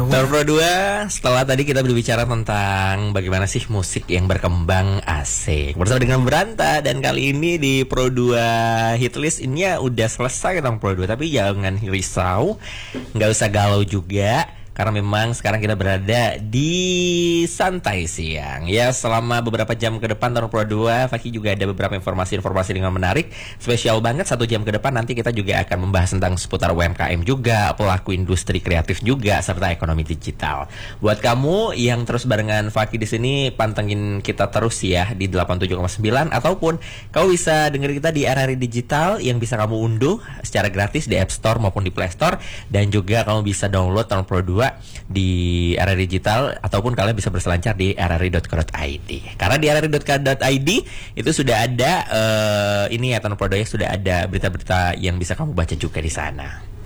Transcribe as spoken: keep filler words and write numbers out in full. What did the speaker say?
Tahun Pro dua, setelah tadi kita berbicara tentang bagaimana sih musik yang berkembang, asik bersama dengan Beranta. Dan kali ini di Pro dua Hitlist ini ya udah selesai tentang Pro dua. Tapi jangan risau, nggak usah galau juga, karena memang sekarang kita berada di Santai Siang. Ya, selama beberapa jam ke depan tahun Pro dua, Fakih juga ada beberapa informasi-informasi dengan menarik. Spesial banget satu jam ke depan nanti kita juga akan membahas tentang seputar U M K M juga, pelaku industri kreatif juga, serta ekonomi digital. Buat kamu yang terus barengan Fakih di sini, pantengin kita terus ya di delapan puluh tujuh koma sembilan, ataupun kamu bisa dengerin kita di R R I Digital yang bisa kamu unduh secara gratis di App Store maupun di Play Store. Dan juga kamu bisa download tahun Pro dua di R R I Digital, ataupun kalian bisa berselancar di r r i dot co dot i d. Karena di r r i dot co dot i d itu sudah ada uh, ini ya, tahun Pro dua sudah ada berita-berita yang bisa kamu baca juga di sana.